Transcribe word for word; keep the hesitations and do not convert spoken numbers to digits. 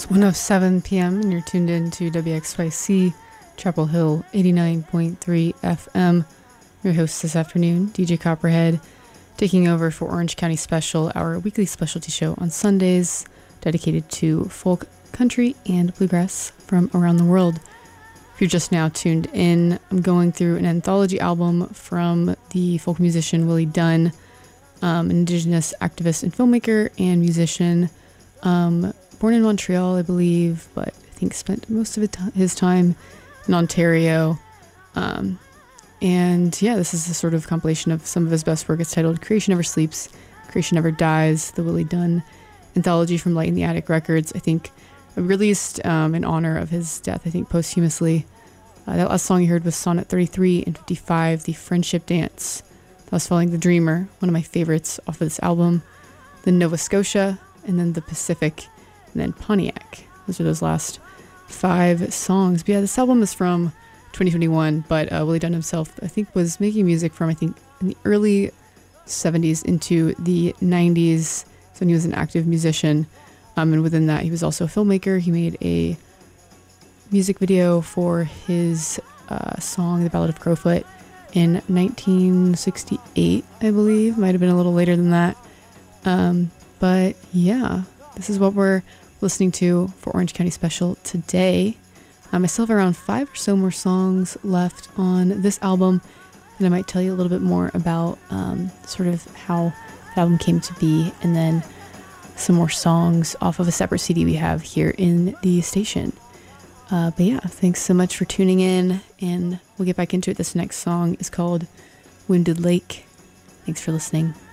one oh seven p.m. and you're tuned in to W X Y C Chapel Hill eighty-nine point three F M. Your host this afternoon, D J Copperhead, taking over for Orange County Special, our weekly specialty show on Sundays dedicated to folk, country, and bluegrass from around the world. If you're just now tuned in, I'm going through an anthology album from the folk musician Willie Dunn, um, an Indigenous activist and filmmaker and musician. Um, born in Montreal, I believe, but I think spent most of it t- his time in Ontario. Um, and yeah, this is a sort of compilation of some of his best work. It's titled Creation Never Sleeps, Creation Never Dies, the Willie Dunn anthology from Light in the Attic Records. I think released um, in honor of his death, I think posthumously. Uh, that last song you heard was Sonnet thirty-three and fifty-five, The Friendship Dance. That was following The Dreamer, one of my favorites off of this album. Then Nova Scotia, and then The Pacific, and then Pontiac. Those are those last five songs. But yeah, this album is from twenty twenty-one, but uh, Willie Dunn himself, I think, was making music from, I think, in the early seventies into the nineties. So when he was an active musician. Um, and within that, he was also a filmmaker. He made a music video for his uh, song, The Ballad of Crowfoot, in nineteen sixty-eight, I believe. Might have been a little later than that. Um, but yeah, this is what we're listening to for Orange County Special today. Um, I still have around five or so more songs left on this album, and I might tell you a little bit more about um, sort of how the album came to be, and then some more songs off of a separate C D we have here in the station. Uh, but yeah, thanks so much for tuning in, and we'll get back into it. This next song is called Wounded Lake. Thanks for listening.